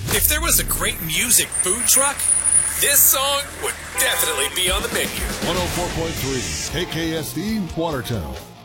If there was a great music food truck, this song would definitely be on the menu. 104.3 KKSD Watertown.